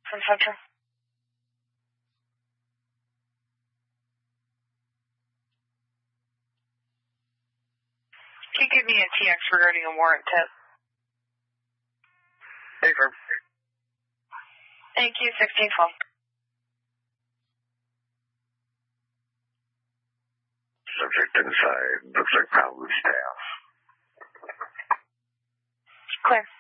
from Central. Can you give me a TX regarding a warrant tip? Affirm. Thank you, 1612. Subject inside. Looks like problem staff. Clear.